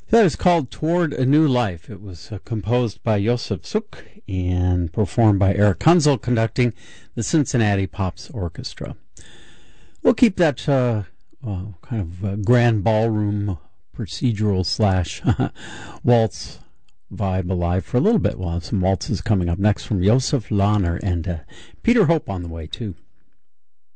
That is called Toward a New Life. It was composed by Josef Suk and performed by Eric Kunzel, conducting the Cincinnati Pops Orchestra. We'll keep that grand ballroom procedural slash waltz vibe alive for a little bit. We'll have some waltzes coming up next from Josef Lahner and Peter Hope on the way, too.